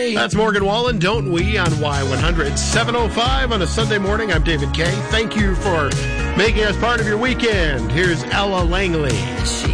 Kay. That's Morgan Wallen, Don't We, on Y100. 7:05 on a Sunday morning. I'm David Kay. Thank you for making us part of your weekend. Here's Ella Langley. She